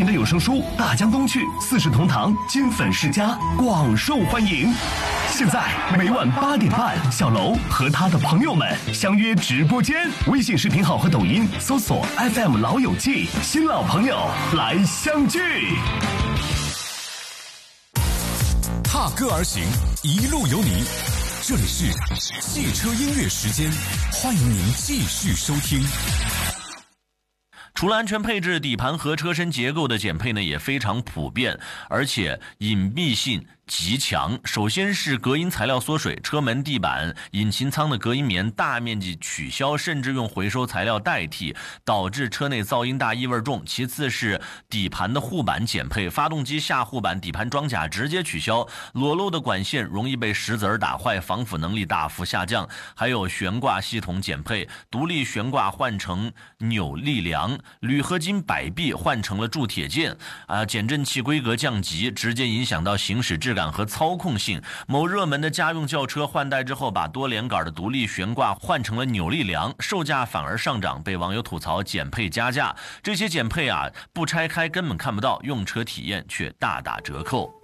品的有声书《大江东去》四世同堂，金粉世家，广受欢迎。现在每晚8点半，小楼和他的朋友们相约直播间，微信视频号和抖音搜索 FM 老友记，新老朋友来相聚。 踏歌而行，一路有你。这里是汽车音乐时间，欢迎您继续收听。 除了安全配置，底盘和车身结构的减配呢也非常普遍，而且隐蔽性极强。首先是隔音材料缩水，车门、地板、引擎舱的隔音棉大面积取消，甚至用回收材料代替，导致车内噪音大、异味重。其次是底盘的护板减配，发动机下护板、底盘装甲直接取消，裸露的管线容易被石子儿打坏，防腐能力大幅下降。还有悬挂系统减配，独立悬挂换成扭力梁，铝合金摆臂换成了铸铁件，减震器规格降级，直接影响到行驶质感和操控性。某热门的家用轿车换代之后，把多连杆的独立悬挂换成了扭力梁，售价反而上涨，被网友吐槽减配加价。这些减配不拆开根本看不到，用车体验却大打折扣。